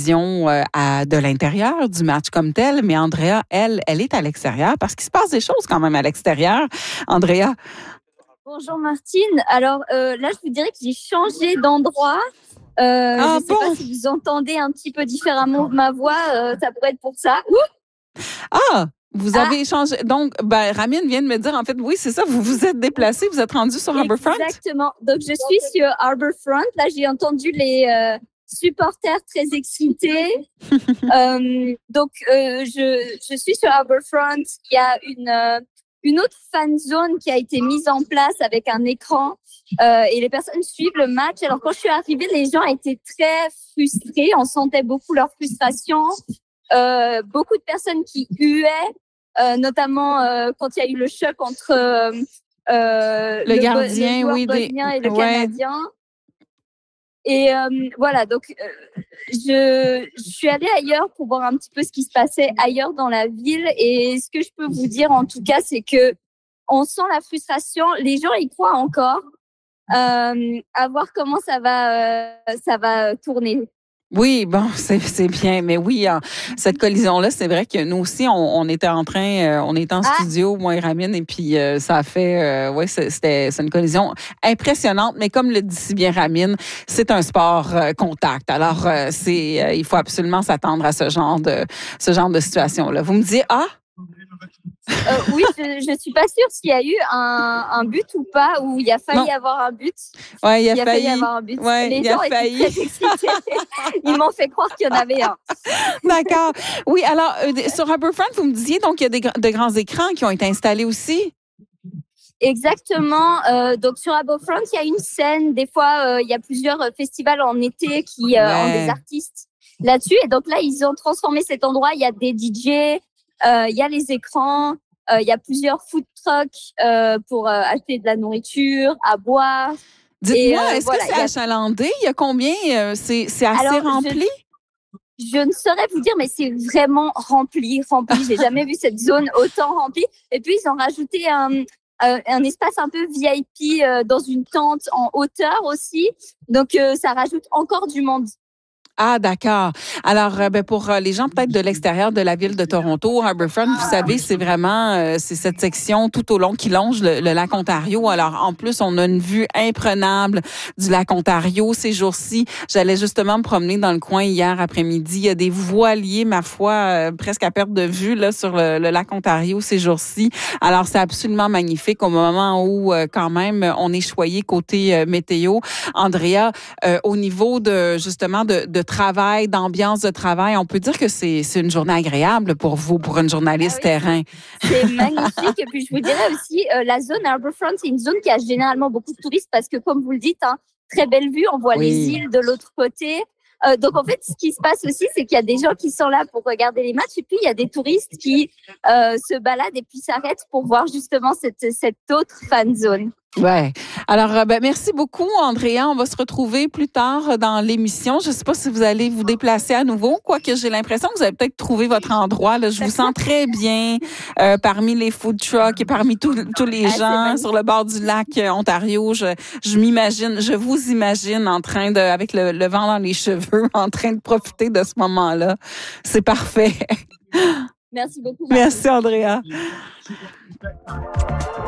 vision de l'intérieur du match comme tel, mais Andrea, elle est à l'extérieur parce qu'il se passe des choses quand même à l'extérieur. Andrea? Bonjour Martine. Alors là, je vous dirais que j'ai changé d'endroit. Je ne sais pas si vous entendez un petit peu différemment ma voix. Ça pourrait être pour ça. Vous avez changé. Donc, Ramine vient de me dire, en fait, oui, c'est ça, vous vous êtes déplacé, vous êtes rendu sur Harbourfront? Exactement. Donc, je suis sur Harbourfront. Là, j'ai entendu les supporters très excités. Donc, je suis sur Harbourfront. Il y a une autre fan zone qui a été mise en place avec un écran et les personnes suivent le match. Alors, quand je suis arrivée, les gens étaient très frustrés. On sentait beaucoup leur frustration. Beaucoup de personnes qui huaient, notamment quand il y a eu le choc entre le gardien, bosnien et le Canadien. Et voilà, donc je suis allée ailleurs pour voir un petit peu ce qui se passait ailleurs dans la ville. Et ce que je peux vous dire, en tout cas, c'est que on sent la frustration. Les gens y croient encore. À voir comment ça va tourner. Oui, bon, c'est bien. Mais oui, cette collision-là, c'est vrai que nous aussi, on était en studio, moi et Ramine, et puis ça a fait, c'est une collision impressionnante. Mais comme le dit si bien Ramine, c'est un sport contact. Alors, il faut absolument s'attendre à ce genre de situation-là. Vous me dites, oui, je suis pas sûre s'il y a eu un but ou pas, ou il a failli avoir un but. Ouais, il a failli avoir un but. Ouais, les gens étaient très excités. Ils m'ont fait croire qu'il y en avait un. D'accord. Oui, alors, sur Harbourfront, vous me disiez, donc, il y a de grands écrans qui ont été installés aussi? Exactement. Donc, sur Harbourfront, il y a une scène. Des fois, il y a plusieurs festivals en été qui ont des artistes là-dessus. Et donc là, ils ont transformé cet endroit. Il y a des DJ, il y a les écrans, il y a plusieurs food trucks pour acheter de la nourriture, à boire. Dites-moi, est-ce que c'est achalandé? Il y a combien? C'est assez rempli? Je ne saurais vous dire, mais c'est vraiment rempli. J'ai jamais vu cette zone autant remplie. Et puis, ils ont rajouté un espace un peu VIP dans une tente en hauteur aussi. Donc, ça rajoute encore du monde. Ah, d'accord. Alors, pour les gens peut-être de l'extérieur de la ville de Toronto, Harbourfront, vous savez, c'est vraiment c'est cette section tout au long qui longe le lac Ontario. Alors, en plus, on a une vue imprenable du lac Ontario ces jours-ci. J'allais justement me promener dans le coin hier après-midi. Il y a des voiliers, ma foi, presque à perte de vue là sur le lac Ontario ces jours-ci. Alors, c'est absolument magnifique au moment où, quand même, on est choyé côté météo. Andrea, au niveau de justement de travail, d'ambiance de travail, on peut dire que c'est une journée agréable pour vous, pour une journaliste terrain. C'est magnifique. Et puis, je vous dirais aussi, la zone Harbourfront, c'est une zone qui a généralement beaucoup de touristes parce que, comme vous le dites, très belle vue, on voit les îles de l'autre côté. Donc, en fait, ce qui se passe aussi, c'est qu'il y a des gens qui sont là pour regarder les matchs et puis il y a des touristes qui se baladent et puis s'arrêtent pour voir justement cette autre fan zone. Ouais. Alors, merci beaucoup, Andrea. On va se retrouver plus tard dans l'émission. Je ne sais pas si vous allez vous déplacer à nouveau, quoique j'ai l'impression que vous avez peut-être trouvé votre endroit. Là. Je vous sens très bien parmi les food trucks et parmi tous les gens sur le bord du lac Ontario. Je vous imagine en train de, avec le vent dans les cheveux, en train de profiter de ce moment-là. C'est parfait. Merci beaucoup. Merci, Andrea.